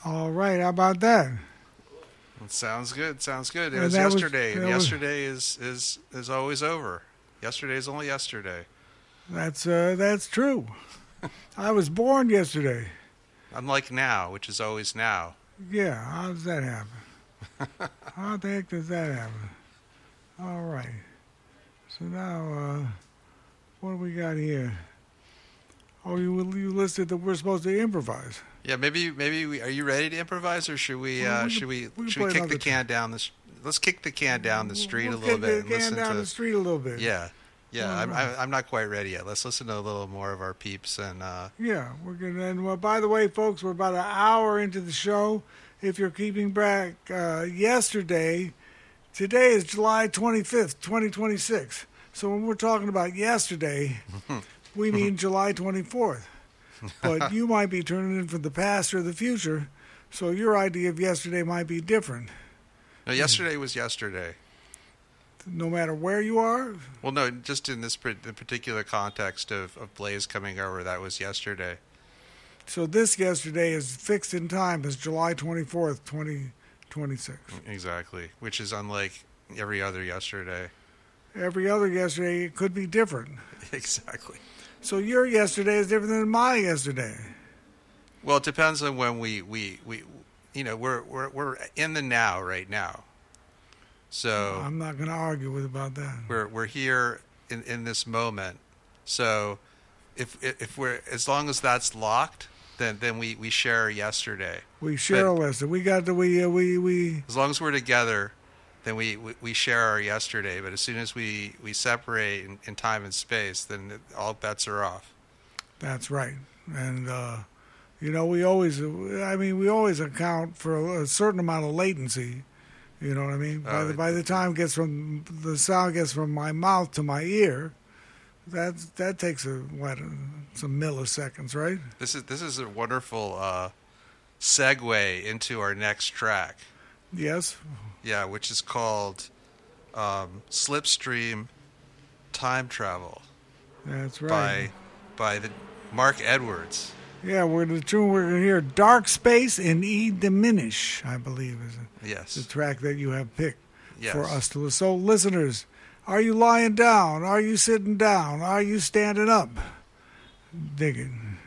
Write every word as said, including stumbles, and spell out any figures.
All right, how about that? It sounds good. Sounds good. It And was that was- yesterday. and that was- yesterday is, is is always over. Yesterday is only yesterday. That's uh, that's true. I was born yesterday. Unlike now, which is always now. Yeah, how does that happen? How the heck does that happen? All right. So now, uh, what do we got here? Oh, you you listed that we're supposed to improvise. Yeah, maybe maybe we, are you ready to improvise, or should we Well, uh, we can- should we, we can should we play kick the another can down the s- let's kick the can down the street We'll a little kick bit the and can listen down to the street a little bit. yeah yeah All I'm, right. I'm I'm not quite ready yet. Let's listen to a little more of our peeps and uh, Yeah, we're gonna. And well, by the way, folks, we're about an hour into the show. If you're keeping back, uh, yesterday, today is July twenty-fifth, twenty twenty-six. So when we're talking about yesterday, we mean July twenty-fourth. But you might be turning in from the past or the future, so your idea of yesterday might be different. no, yesterday was yesterday. No matter where you are, Well, no, just in this par- the particular context of, of Blaze coming over, that was yesterday. so this yesterday is fixed in time as July twenty-fourth, twenty twenty-six. Exactly, which is unlike every other yesterday. Every other yesterday it could be different. Exactly. So your yesterday is different than my yesterday. Well, it depends on when we, we, we you know, we're we're we're in the now right now. So I'm not going to argue with about that. we're we're here in, in this moment. So if if we're as long as that's locked, then then we, we share yesterday. We share a But- lesson. We got the we uh, we we. As long as we're together, then we, we, we share our yesterday. But as soon as we, we separate in, in time and space, then it, all bets are off. That's right. And uh, you know, we always. I mean, we always account for a, a certain amount of latency. You know what I mean? By Oh, the it- by the time it gets from the sound gets from my mouth to my ear, that that takes a what some milliseconds, right? This is this is a wonderful uh, segue into our next track. Yes. Yeah, which is called um, Slipstream Time Travel That's by right. by the Mark Edwards. Yeah, we're the tune we're gonna hear "Dark Space" in E Diminish, I believe, is the Yes. track that you have picked Yes. for us to listen. So, listeners, are you lying down? Are you sitting down? Are you standing up? Dig it.